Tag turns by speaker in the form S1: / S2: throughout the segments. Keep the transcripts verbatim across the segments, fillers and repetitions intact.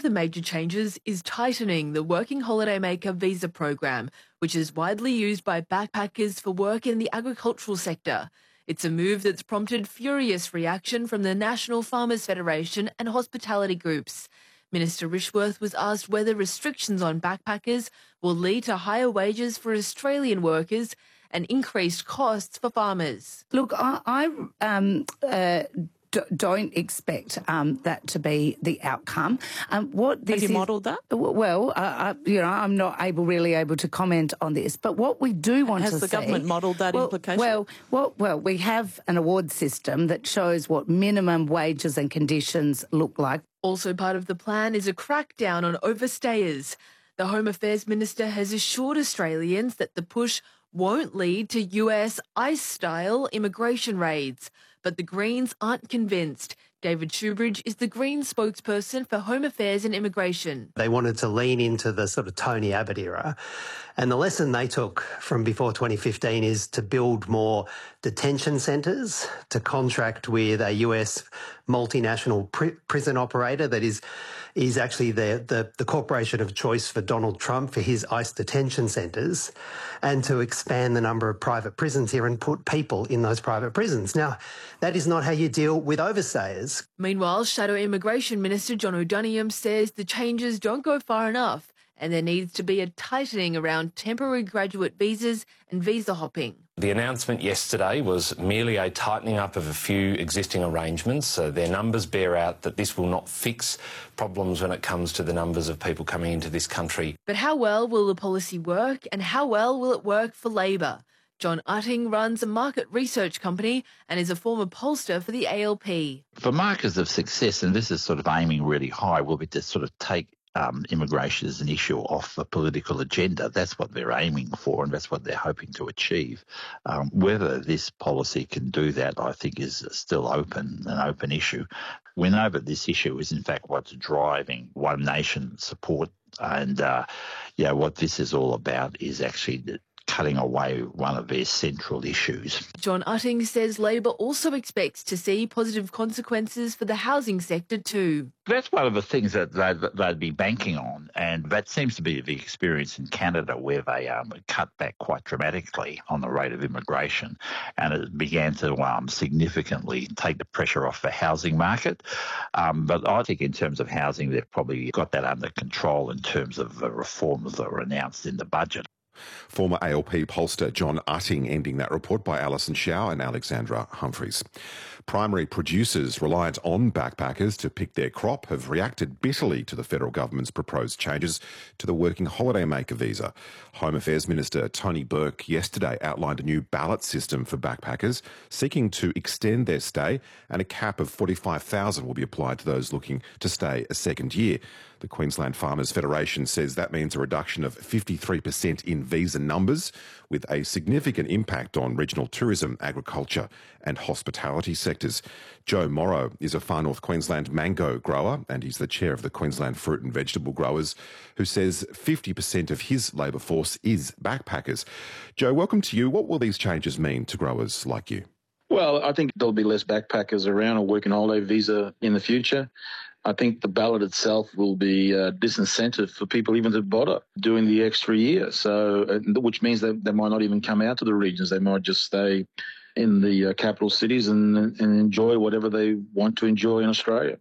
S1: the major changes is tightening the Working Holidaymaker visa program, which is widely used by backpackers for work in the agricultural sector. It's a move that's prompted furious reaction from the National Farmers Federation and hospitality groups. Minister Rishworth was asked whether restrictions on backpackers will lead to higher wages for Australian workers and increased costs for farmers.
S2: Look, I, I um, uh, d- don't expect um, that to be the outcome. Um, what this
S3: Have you
S2: is,
S3: modelled that?
S2: Well, uh, I, you know, I'm not able really able to comment on this. But what we do want
S3: Has
S2: to see...
S3: Has the government modelled that
S2: well,
S3: implication?
S2: Well, well, well, we have an award system that shows what minimum wages and conditions look like.
S1: Also part of the plan is a crackdown on overstayers. The Home Affairs Minister has assured Australians that the push won't lead to U S ICE-style immigration raids. But the Greens aren't convinced. David Shoebridge is the Greens spokesperson for Home Affairs and Immigration.
S4: They wanted to lean into the sort of Tony Abbott era. And the lesson they took from before twenty fifteen is to build more detention centres, to contract with a U S multinational pri- prison operator that is is actually the, the, the corporation of choice for Donald Trump for his ICE detention centres, and to expand the number of private prisons here and put people in those private prisons. Now, that is not how you deal with overstayers.
S1: Meanwhile, Shadow Immigration Minister John O'Donoghue says the changes don't go far enough and there needs to be a tightening around temporary graduate visas and visa hopping.
S5: The announcement yesterday was merely a tightening up of a few existing arrangements. So their numbers bear out that this will not fix problems when it comes to the numbers of people coming into this country.
S1: But how well will the policy work and how well will it work for Labor? John Utting runs a market research company and is a former pollster for the A L P.
S6: For markers of success, and this is sort of aiming really high, will be to sort of take um, immigration as an issue off the political agenda. That's what they're aiming for and that's what they're hoping to achieve. Um, whether this policy can do that, I think, is still open, an open issue. We know that this issue is in fact what's driving One Nation support, and uh, yeah, what this is all about is actually the cutting away one of their central issues.
S1: John Utting says Labor also expects to see positive consequences for the housing sector too.
S6: That's one of the things that they'd, they'd be banking on, and that seems to be the experience in Canada, where they um, cut back quite dramatically on the rate of immigration, and it began to um, significantly take the pressure off the housing market. Um, but I think in terms of housing, they've probably got that under control in terms of the reforms that were announced in the budget.
S7: Former A L P pollster John Utting ending that report by Alison Shao and Alexandra Humphreys. Primary producers reliant on backpackers to pick their crop have reacted bitterly to the federal government's proposed changes to the Working Holidaymaker visa. Home Affairs Minister Tony Burke yesterday outlined a new ballot system for backpackers seeking to extend their stay, and a cap of forty-five thousand will be applied to those looking to stay a second year. The Queensland Farmers Federation says that means a reduction of fifty-three percent in visa numbers, with a significant impact on regional tourism, agriculture and hospitality sectors. Joe Morrow is a Far North Queensland mango grower, and he's the chair of the Queensland Fruit and Vegetable Growers, who says fifty percent of his labour force is backpackers. Joe, welcome to you. What will these changes mean to growers like you?
S8: Well, I think there'll be less backpackers around or working holiday visa in the future. I think the ballot itself will be a disincentive for people even to bother doing the extra year, so uh, which means that they might not even come out to the regions. They might just stay in the uh, capital cities and, and enjoy whatever they want to enjoy in Australia.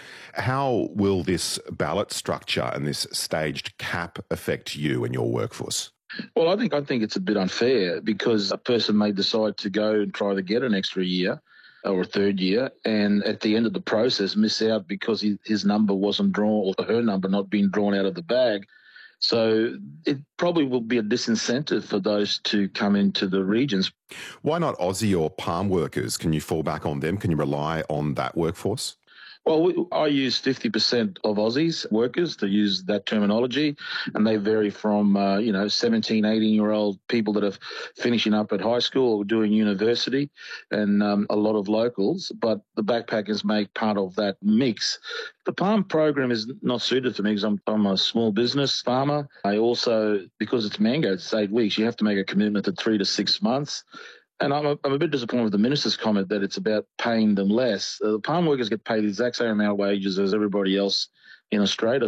S7: How will this ballot structure and this staged cap affect you and your workforce?
S8: Well, I think I think it's a bit unfair, because a person may decide to go and try to get an extra year or a third year, and at the end of the process miss out because he, his number wasn't drawn, or her number not being drawn out of the bag. So it probably will be a disincentive for those to come into the regions.
S7: Why not Aussie or palm workers? Can you fall back on them? Can you rely on that workforce?
S8: Well, we, I use fifty percent of Aussies workers, to use that terminology, and they vary from, uh, you know, seventeen, eighteen-year-old people that are finishing up at high school or doing university, and um, a lot of locals, but the backpackers make part of that mix. The palm program is not suited for me because I'm, I'm a small business farmer. I also, because it's mango, it's eight weeks, you have to make a commitment to three to six months. And I'm a, I'm a bit disappointed with the minister's comment that it's about paying them less. Uh, the palm workers get paid the exact same amount of wages as everybody else in Australia.